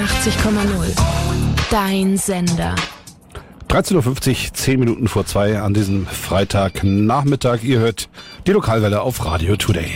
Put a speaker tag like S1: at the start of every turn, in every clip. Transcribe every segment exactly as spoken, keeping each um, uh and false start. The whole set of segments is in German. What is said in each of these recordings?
S1: achtzig Komma null. Dein Sender.
S2: dreizehn Uhr fünfzig, zehn Minuten vor zwei an diesem Freitagnachmittag. Ihr hört die Lokalwelle auf Radio Today.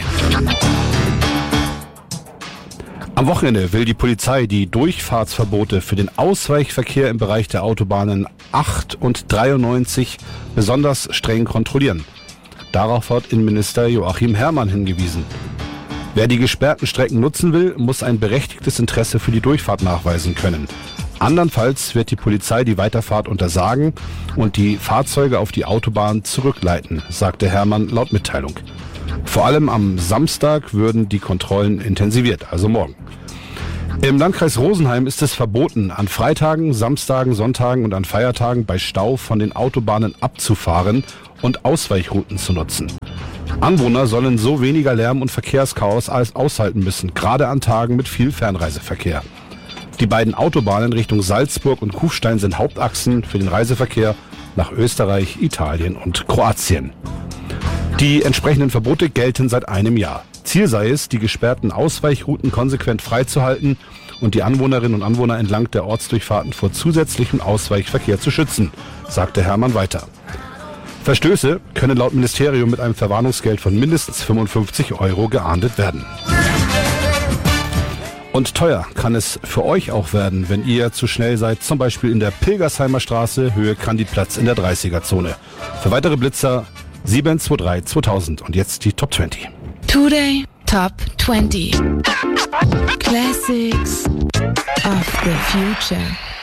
S2: Am Wochenende will die Polizei die Durchfahrtsverbote für den Ausweichverkehr im Bereich der Autobahnen acht und dreiundneunzig besonders streng kontrollieren. Darauf hat Innenminister Joachim Herrmann hingewiesen. Wer die gesperrten Strecken nutzen will, muss ein berechtigtes Interesse für die Durchfahrt nachweisen können. Andernfalls wird die Polizei die Weiterfahrt untersagen und die Fahrzeuge auf die Autobahn zurückleiten, sagte Herrmann laut Mitteilung. Vor allem am Samstag würden die Kontrollen intensiviert, also morgen. Im Landkreis Rosenheim ist es verboten, an Freitagen, Samstagen, Sonntagen und an Feiertagen bei Stau von den Autobahnen abzufahren und Ausweichrouten zu nutzen. Anwohner sollen so weniger Lärm und Verkehrschaos als aushalten müssen, gerade an Tagen mit viel Fernreiseverkehr. Die beiden Autobahnen Richtung Salzburg und Kufstein sind Hauptachsen für den Reiseverkehr nach Österreich, Italien und Kroatien. Die entsprechenden Verbote gelten seit einem Jahr. Ziel sei es, die gesperrten Ausweichrouten konsequent freizuhalten und die Anwohnerinnen und Anwohner entlang der Ortsdurchfahrten vor zusätzlichem Ausweichverkehr zu schützen, sagte Herrmann weiter. Verstöße können laut Ministerium mit einem Verwarnungsgeld von mindestens fünfundfünfzig Euro geahndet werden. Und teuer kann es für euch auch werden, wenn ihr zu schnell seid, zum Beispiel in der Pilgersheimer Straße, Höhe Candidplatz in der dreißiger-Zone. Für weitere Blitzer sieben zwei drei zweitausend und jetzt die Top zwanzig.
S1: Today Top zwanzig. Classics of the Future.